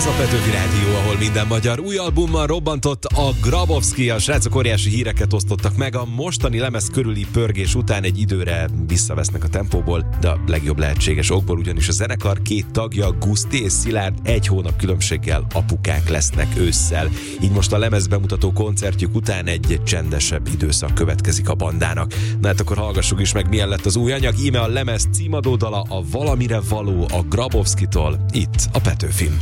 Ez a Petőfi Rádió, ahol minden magyar új albummal robbantott a Grabowski. A srácok óriási híreket osztottak meg. A mostani lemez körüli pörgés után egy időre visszavesznek a tempóból, de a legjobb lehetséges okból, ugyanis a zenekar két tagja, Guszti és Szilárd, 1 hónap különbséggel apukák lesznek ősszel. Így most a lemez bemutató koncertjük után egy csendesebb időszak következik a bandának. Na hát akkor hallgassuk is meg, milyen lett az új anyag. Íme a lemez címadó dala, a Valamire való a Grabowskitól, itt a Petőfin.